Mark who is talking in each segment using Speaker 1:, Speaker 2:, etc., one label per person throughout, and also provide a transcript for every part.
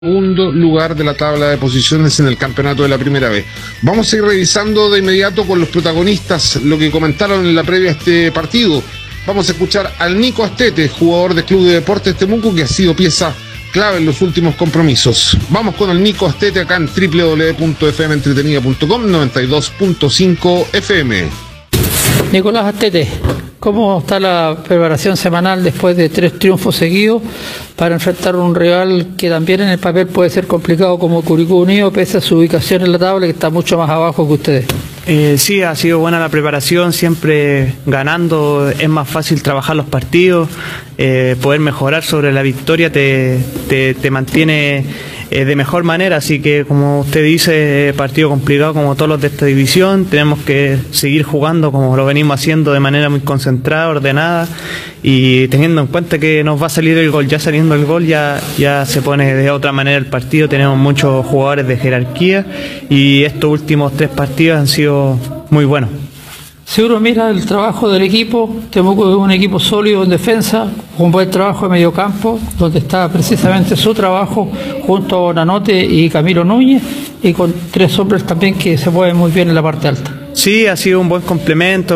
Speaker 1: Segundo lugar de la tabla de posiciones en el campeonato de la primera vez. Vamos a ir revisando de inmediato con los protagonistas lo que comentaron en la previa a este partido. Vamos a escuchar al Nico Astete, jugador del Club de Deportes Temuco, que ha sido pieza clave en los últimos compromisos. Vamos con el Nico Astete acá en www.fmentretenida.com 92.5 FM.
Speaker 2: Nicolás Astete, ¿cómo está la preparación semanal después de 3 triunfos seguidos para enfrentar a un rival que también en el papel puede ser complicado como Curicó Unido, pese a su ubicación en la tabla que está mucho más abajo que ustedes?
Speaker 3: Sí, ha sido buena la preparación, siempre ganando es más fácil trabajar los partidos, poder mejorar sobre la victoria te mantiene de mejor manera, así que como usted dice, partido complicado como todos los de esta división, tenemos que seguir jugando como lo venimos haciendo de manera muy concentrada, ordenada y teniendo en cuenta que nos va a salir el gol, ya saliendo el gol ya se pone de otra manera el partido, tenemos muchos jugadores de jerarquía y estos últimos 3 partidos han sido muy buenos.
Speaker 2: Si uno mira el trabajo del equipo, Temuco es un equipo sólido en defensa, con buen trabajo de mediocampo, donde está precisamente su trabajo junto a Bonanote y Camilo Núñez, y con 3 hombres también que se mueven muy bien en la parte alta.
Speaker 3: Sí, ha sido un buen complemento,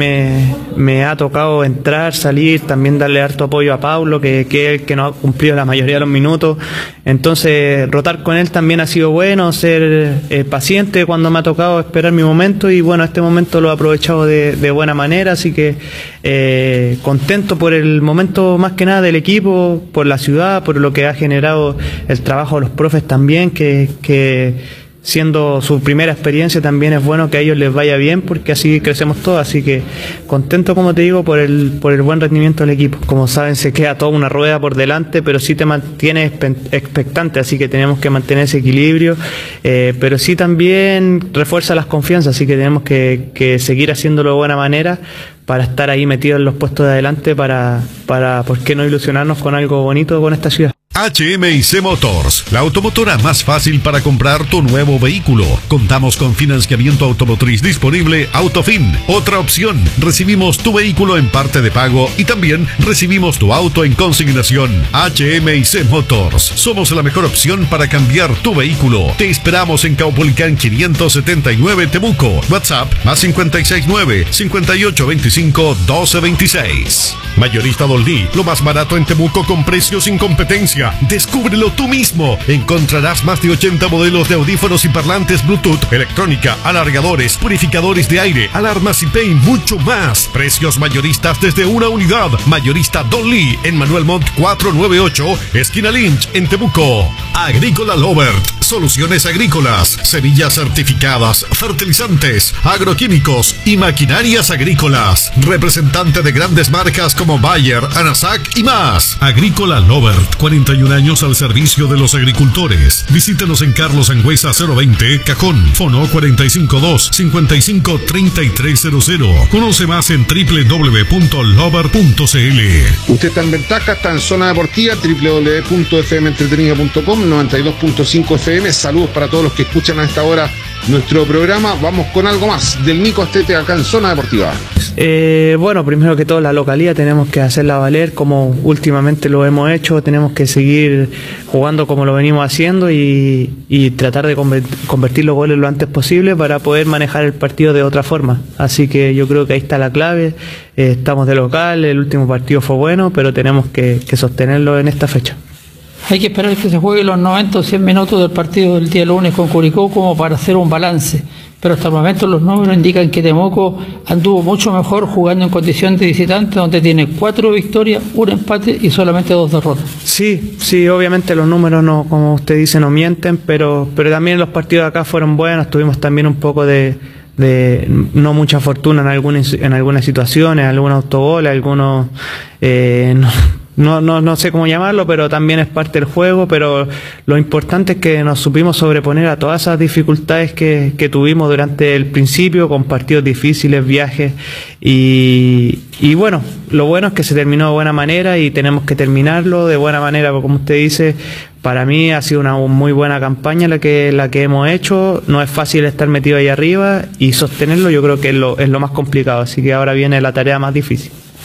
Speaker 3: me ha tocado entrar, salir, también darle harto apoyo a Paulo, que es el que no ha cumplido la mayoría de los minutos, entonces rotar con él también ha sido bueno, ser paciente cuando me ha tocado esperar mi momento y bueno, este momento lo he aprovechado de buena manera, así que contento por el momento más que nada del equipo, por la ciudad, por lo que ha generado el trabajo de los profes también, que siendo su primera experiencia también es bueno que a ellos les vaya bien porque así crecemos todos, así que contento como te digo por el buen rendimiento del equipo. Como saben se queda toda una rueda por delante, pero sí te mantiene expectante, así que tenemos que mantener ese equilibrio, pero sí también refuerza las confianzas, así que tenemos que seguir haciéndolo de buena manera para estar ahí metidos en los puestos de adelante para ¿por qué no ilusionarnos con algo bonito con esta ciudad?
Speaker 4: HMIC Motors, la automotora más fácil para comprar tu nuevo vehículo. Contamos con financiamiento automotriz disponible Autofin. Otra opción, recibimos tu vehículo en parte de pago y también recibimos tu auto en consignación. HMIC Motors, somos la mejor opción para cambiar tu vehículo. Te esperamos en Caupolicán 579 Temuco. WhatsApp más 569-5825-1226. Mayorista Dolly, lo más barato en Temuco con precios sin competencia. Descúbrelo tú mismo. Encontrarás más de 80 modelos de audífonos y parlantes Bluetooth, electrónica, alargadores, purificadores de aire, alarmas IP y mucho más. Precios mayoristas desde una unidad. Mayorista Dolly en Manuel Montt 498, esquina Lynch en Temuco. Agrícola Lovert, soluciones agrícolas, semillas certificadas, fertilizantes, agroquímicos y maquinarias agrícolas. Representante de grandes marcas como Bayer, Anasac y más. Agrícola Lovert, 41 años al servicio de los agricultores. Visítanos en Carlos Angüesa 020, Cajón, Fono 452-553300. Conoce más en www.lover.cl.
Speaker 1: Usted está en ventaja, está en zona deportiva, www.fmentretenida.com 92.5 FM. Saludos para todos los que escuchan a esta hora nuestro programa. Vamos con algo más del Nico Astete acá en zona deportiva.
Speaker 3: Bueno, primero que todo la localidad tenemos que hacerla valer como últimamente lo hemos hecho, tenemos que seguir jugando como lo venimos haciendo y tratar de convertir los goles lo antes posible para poder manejar el partido de otra forma, así que yo creo que ahí está la clave. Estamos de local, el último partido fue bueno, pero tenemos que sostenerlo en esta fecha.
Speaker 2: Hay que esperar que se juegue los 90 o 100 minutos del partido del día lunes con Curicó como para hacer un balance. Pero hasta el momento los números indican que Temuco anduvo mucho mejor jugando en condición de visitante, donde tiene 4 victorias, 1 empate y solamente 2 derrotas. Sí,
Speaker 3: obviamente los números no, como usted dice, no mienten, pero también los partidos de acá fueron buenos, tuvimos también un poco de no mucha fortuna en algunas situaciones, algunos autogoles, algunos no sé cómo llamarlo, pero también es parte del juego, pero lo importante es que nos supimos sobreponer a todas esas dificultades que tuvimos durante el principio, con partidos difíciles, viajes, y bueno, lo bueno es que se terminó de buena manera y tenemos que terminarlo de buena manera, porque como usted dice, para mí ha sido una muy buena campaña la que hemos hecho. No es fácil estar metido ahí arriba y sostenerlo, yo creo que es lo más complicado, así que ahora viene la tarea más difícil.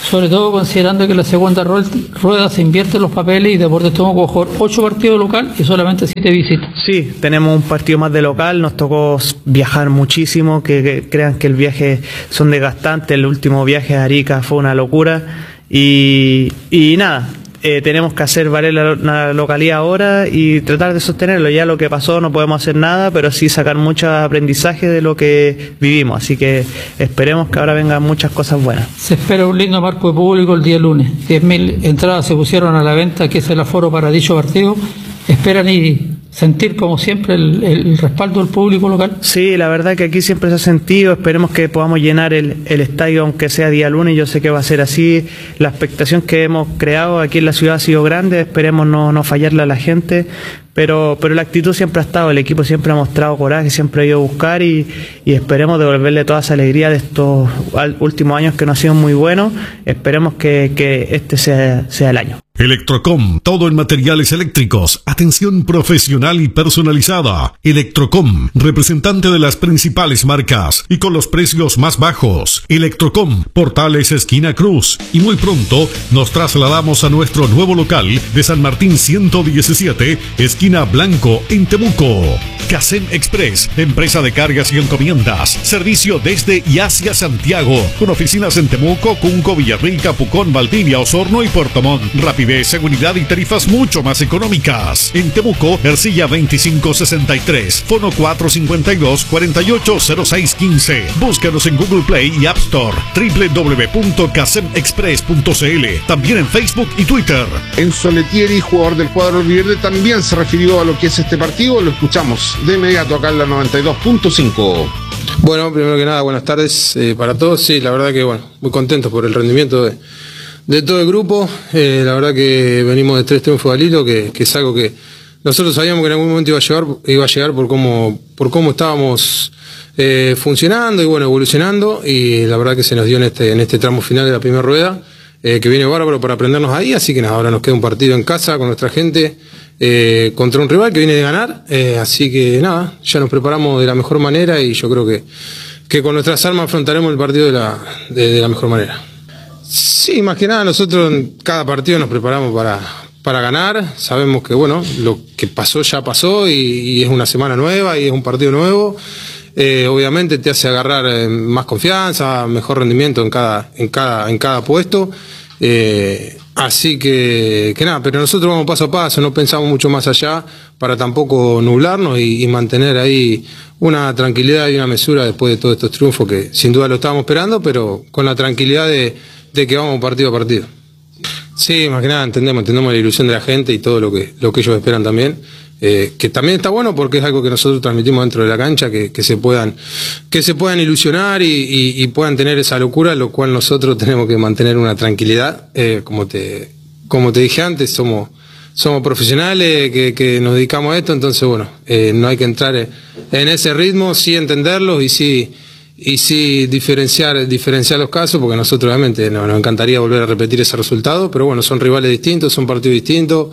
Speaker 2: sobre todo considerando que en la segunda rueda se invierten los papeles y Deportes Temuco va a jugar 8 partidos local y solamente 7 visitas.
Speaker 3: Sí, tenemos un partido más de local, nos tocó viajar muchísimo, que crean que el viaje son desgastantes, el último viaje a Arica fue una locura y nada. Tenemos que hacer valer la localidad ahora y tratar de sostenerlo. Ya lo que pasó no podemos hacer nada, pero sí sacar mucho aprendizaje de lo que vivimos. Así que esperemos que ahora vengan muchas cosas buenas.
Speaker 2: Se espera un lindo marco de público el día lunes. 10.000 entradas se pusieron a la venta, que es el aforo para dicho partido. ¿Esperan y sentir como siempre el respaldo del público local?
Speaker 3: Sí, la verdad que aquí siempre se ha sentido. Esperemos que podamos llenar el estadio aunque sea día lunes. Yo sé que va a ser así. La expectación que hemos creado aquí en la ciudad ha sido grande. Esperemos no fallarle a la gente. Pero la actitud siempre ha estado, el equipo siempre ha mostrado coraje, siempre ha ido a buscar y esperemos devolverle toda esa alegría de estos últimos años que no han sido muy buenos. Esperemos que este sea el año.
Speaker 4: Electrocom, todo en materiales eléctricos, atención profesional y personalizada. Electrocom, representante de las principales marcas y con los precios más bajos. Electrocom, Portales esquina Cruz. Y muy pronto nos trasladamos a nuestro nuevo local de San Martín 117, esquina Blanco, en Temuco. Casem Express, empresa de cargas y encomiendas, servicio desde y hacia Santiago, con oficinas en Temuco, Cunco, Villarrica, Pucón, Valdivia, Osorno y Puerto Montt. Rapidez, seguridad y tarifas mucho más económicas. En Temuco, Ercilla 2563, fono 452-480615. Búscanos en Google Play y App Store, www.casemexpress.cl, también en Facebook y Twitter.
Speaker 1: Enzo Letieri, jugador del cuadro verde, también se refirió a lo que es este partido. Lo escuchamos de inmediato acá en la 92.5.
Speaker 5: Bueno, primero que nada, buenas tardes para todos. Sí, la verdad que bueno, muy contentos por el rendimiento de todo el grupo. La verdad que venimos de 3 triunfos al hilo, que es algo que nosotros sabíamos que en algún momento iba a llegar por cómo estábamos funcionando y bueno, evolucionando, y la verdad que se nos dio en este tramo final de la primera rueda, que viene bárbaro para aprendernos ahí. Así que nada, ahora nos queda un partido en casa con nuestra gente, contra un rival que viene de ganar, así que nada, ya nos preparamos de la mejor manera y yo creo que con nuestras armas afrontaremos el partido de la mejor manera. Sí, más que nada nosotros en cada partido nos preparamos para ganar. Sabemos que bueno, lo que pasó ya pasó y es una semana nueva y es un partido nuevo. Obviamente te hace agarrar más confianza, mejor rendimiento en cada puesto. Así que nada, pero nosotros vamos paso a paso, no pensamos mucho más allá para tampoco nublarnos y mantener ahí una tranquilidad y una mesura después de todos estos triunfos que sin duda lo estábamos esperando, pero con la tranquilidad de que vamos partido a partido. Sí, más que nada entendemos la ilusión de la gente y todo lo que ellos esperan también. Que también está bueno porque es algo que nosotros transmitimos dentro de la cancha, que se puedan ilusionar y puedan tener esa locura, lo cual nosotros tenemos que mantener una tranquilidad. Como te dije antes, somos profesionales que nos dedicamos a esto, entonces bueno, no hay que entrar en ese ritmo, sí entenderlos y sí diferenciar los casos, porque nosotros obviamente nos encantaría volver a repetir ese resultado, pero bueno, son rivales distintos, son partidos distintos.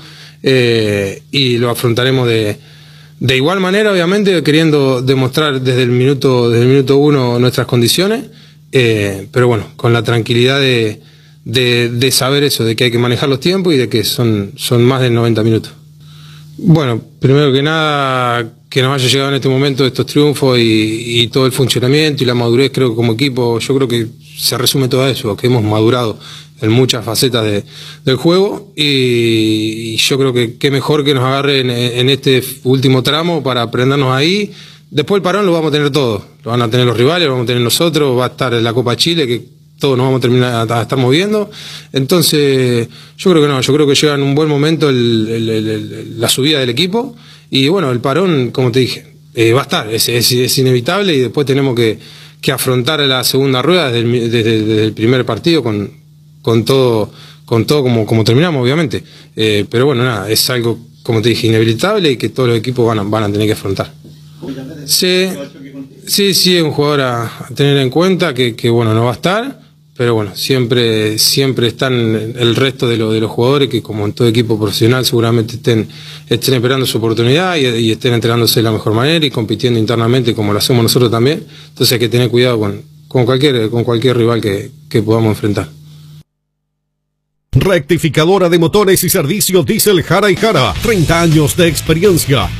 Speaker 5: Y lo afrontaremos de igual manera, obviamente, queriendo demostrar desde el minuto 1 nuestras condiciones, pero bueno, con la tranquilidad de saber eso, de que hay que manejar los tiempos y de que son más de 90 minutos. Bueno, primero que nada, que nos haya llegado en este momento estos triunfos y todo el funcionamiento y la madurez, creo que como equipo, yo creo que se resume todo eso, que hemos madurado en muchas facetas del juego, y yo creo que qué mejor que nos agarre en este último tramo para aprendernos ahí. Después el parón lo vamos a tener todo, lo van a tener los rivales, lo vamos a tener nosotros, va a estar en la Copa Chile, que todos nos vamos a terminar a estar moviendo. Entonces yo creo que llega en un buen momento la subida del equipo, y bueno, el parón, como te dije, va a estar, es inevitable, y después tenemos que afrontar la segunda rueda desde el primer partido con todo como terminamos, obviamente. Pero bueno, nada, es algo, como te dije, inevitable y que todos los equipos van a tener que afrontar. Sí, es un jugador a tener en cuenta que bueno, no va a estar, pero bueno, siempre están el resto de los jugadores que, como en todo equipo profesional, seguramente estén esperando su oportunidad y estén entrenándose de la mejor manera y compitiendo internamente como lo hacemos nosotros también. Entonces hay que tener cuidado con cualquier rival que podamos enfrentar.
Speaker 4: Rectificadora de motores y servicio diésel Jara y Jara. 30 años de experiencia.